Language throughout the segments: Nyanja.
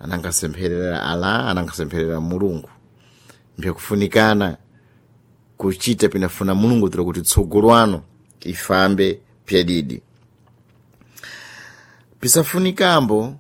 anangasempherera Allah, anangasempherera Mulungu. Mpyakufunikana kuchita pinafuna Mulungu tira kuti tsogolo ano ifambe pyadidi. Pisafunikambo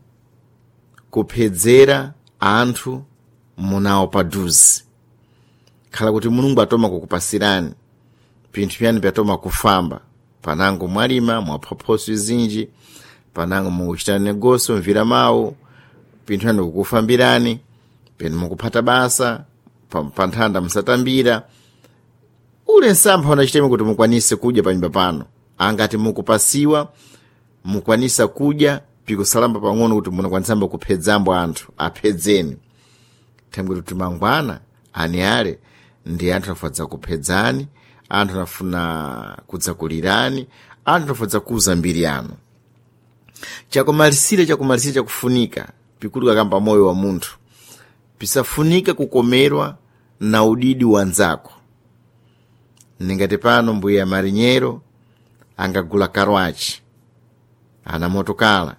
kuphedzera anthu munawo paduzi. Khala kuti Mulungu atoma kukupasirani pinthu pyani pyatoma kufamba, panango mwalima mwaphaphoso zinji, panango mukuchita negosio mvira mawu, pinthu pyani kukufambirani, penu mukuphata basa, panthanda musatambira. Ule nsampha unachiteme kuti mukwanise kudya pa nyumba pano. Angati mukupasiwa mukwanisa kudya pikusalamba pang'ono kuti munakwanisamba kuphedzambo anthu aphedzeni. Thangwe kuti mangwana ani ale ndi anthu afadza kuphedzani, anthu afuna kudzakulirani, anthu afadza kuuza mbiri yanu. Chakumalisira chakufunika pikuluka kamba moyo wa munthu. Pisafunika kukomerwa na udidi wanzako. Ningati pano mbuya marinyero angagula karwachi, ana motokala.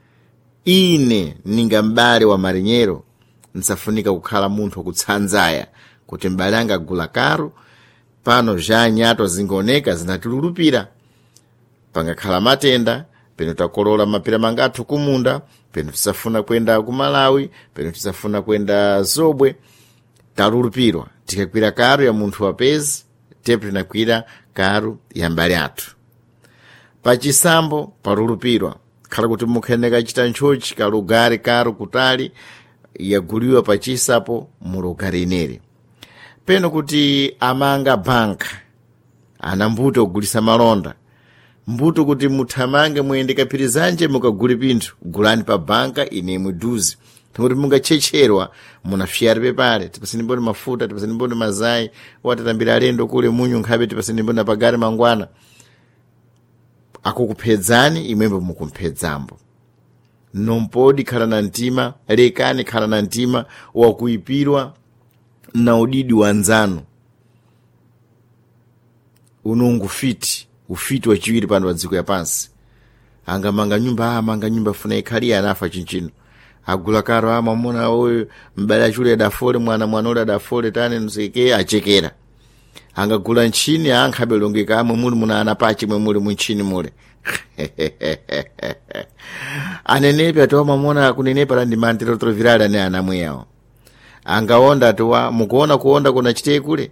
Ine ninga mbale wa marinyero nsafunika kukhala munthu wakutsanzaya kuti mbale angagula karu, pano ja nyato zingoneka zinatilulupira. Pangakhala matenda, peno takolola mapira mangathu kumunda, peno tisafuna kwenda ku Malawi, peno tisafuna kwenda Zobwe, talulupirwa. Tikakwira karu ya munthu wapezi, tepu tinakwira karu ya mbale athu. Pachisambo palulupirwa. Khala kuti mukheneka chita nchochi kalugari karu kutali, yaguliwa pachisapo mulugari ineri. Peno kuti amanga banka, ana mbuto kugulisa malonda, mbuto kuti muthamange muyendeka pirizanje mukaguli pinthu, gulani pa banka ine muduzi. Kuti mungachecherwa munafyari pepale, tipasini mboni mafuta, tipasini mboni mazai, watatambira alendo kule munyu nkhabe, tipasini mboni pagari mangwana. Akukuphedzani imwembo mukumphedzambo. Nompodi khala na ntima, lekani khala na ntima wakuipirwa na udidi wanzanu. Unungu ufiti wa chiwiri pano wadziko ya pansi. Manga nyumba funa ikhalia anafa chinchino. Agula karo mamuna oyo mbala chule dafole mwana ule dafole tane nusike achekera. Angagula nchini ankhabe longeka amwe muli muna anapachi mwe muli munchini mule. Anenepe atowa mamuna kunenepa landi mantiro trovirala ne anamwe yao. Angaonda atowa mukuona kuonda kuna chite kule.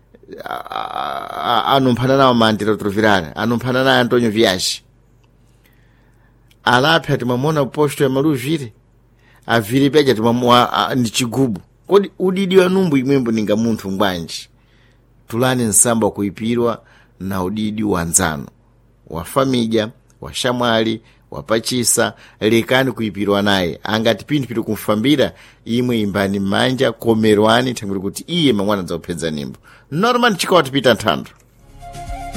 Anumphana na mantiro trovirala. Anumphana na Antonio Viashi. Alapi ati mamuna posto ya malu vire. Aviri peja tumamua ni chigubu. Kodi udidi wa numbu imwembo ninga muntu mbanji. Tulani nsamba kuipirwa na udidi wanzano. Wafamija, washamwali, wapachisa, lekani kuipirwa naye. Angati pindu kumfambira, imwe imbani manja, komerwani, tanguri kuti iye mangwana za upedza nimbo. Norman chika watupita ntando.